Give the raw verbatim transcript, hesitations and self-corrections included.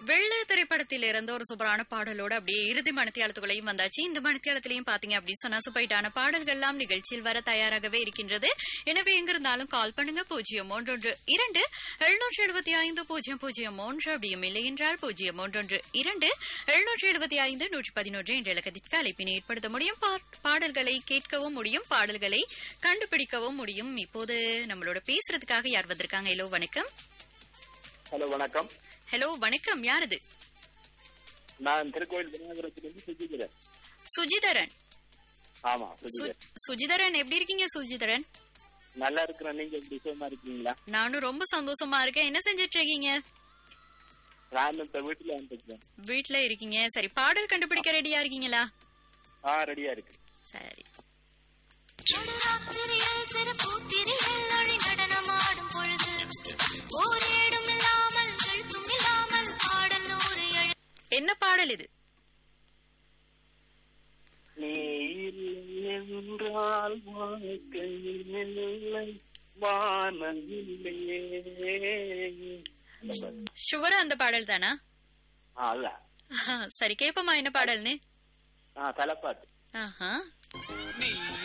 வெள்ள திரைப்படத்தில் இருந்த ஒரு சூப்பரான பாடலோட அப்படியே இறுதி மணித்தியாலத்துக்குள்ளையும் வந்தாச்சு. இந்த மணித்தியாலத்திலையும் பாத்தீங்க அப்படின்னு சொன்னா சூப்பரான பாடல்கள் எல்லாம் நிகழ்ச்சியில் வர தயாராகவே இருக்கின்றது. எனவே எங்கிருந்தாலும் கால் பண்ணுங்க பூஜ்ஜியம் ஒன்றொன்று இரண்டு எழுநூற்றி எழுபத்தி ஐந்து பூஜ்ஜியம் பூஜ்ஜியம் ஒன்று அப்படியும் இல்லை என்றால் பூஜ்ஜியம் ஒன்றொன்று இரண்டு எழுநூற்றி எழுபத்தி ஐந்து நூற்றி பதினொன்று என்ற இலக்கத்திற்கு அழைப்பினை ஏற்படுத்த முடியும். பாடல்களை கேட்கவும் முடியும், பாடல்களை கண்டுபிடிக்கவும் முடியும். இப்போது நம்மளோட பேசுறதுக்காக யார் வந்திருக்காங்க? ஹலோ வணக்கம். ஹலோ வணக்கம். ஹலோ வணக்கம், யாரது? நான் திருக்கோயில் விநாயகரத்திலிருந்து சுஜிதரன். சுஜிதரன். ஆமா சுஜிதரன். சுஜிதரன் எப்படி இருக்கீங்க சுஜிதரன்? நல்லா இருக்கிறேன். நீங்க எப்படி சுகமா இருக்கீங்களா? நானும் ரொம்ப சந்தோஷமா இருக்கேன். என்ன செஞ்சிட்டு இருக்கீங்க? நான் இப்ப வீட்டுல வந்துருக்கேன். வீட்டுல இருக்கீங்க. சரி, பாடல் கண்டுபிடிக்க ரெடியா இருக்கீங்களா? ஆ ரெடியா இருக்கு. சரி. என்ன பாடல் இது? நீ என்றால் வாழ்க்கையில்லை வானவில்லையே. சுவரா அந்த பாடல் தானா? சரி, கேப்பமா என்ன பாடல்னு? தலைப்பாட்டு. ஆஹா.